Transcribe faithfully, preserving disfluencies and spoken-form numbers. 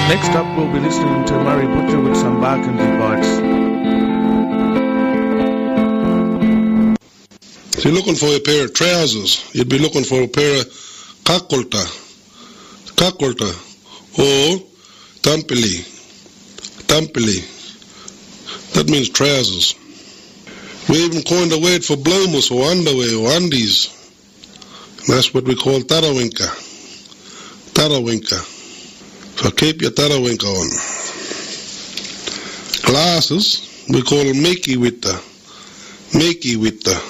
Next up, we'll be listening to Murray Butcher with some Barkindji Bites. If you're looking for a pair of trousers, you'd be looking for a pair of kakolta, kakolta, or tampili, tampili. That means trousers. We even coined a word for bloomers or underwear or undies. That's what we call tarawinka. Tarawinka. So keep your tarawinka on. Glasses, we call makey witta. Makey witta.